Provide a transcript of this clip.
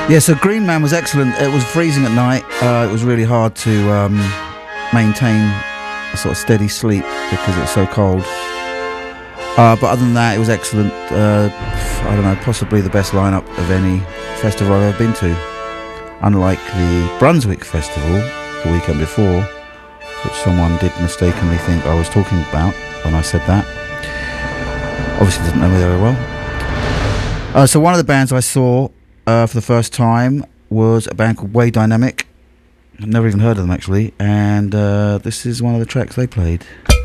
Yeah, so Green Man was excellent. It was freezing at night. It was really hard to maintain a sort of steady sleep because it was so cold. But other than that, it was excellent. I don't know, possibly the best lineup of any festival I've ever been to. Unlike the Brunswick Festival the weekend before, which someone did mistakenly think I was talking about when I said that. Obviously doesn't know me very well. So one of the bands I saw for the first time was a band called Way Dynamic. I've never even heard of them actually, and this is one of the tracks they played.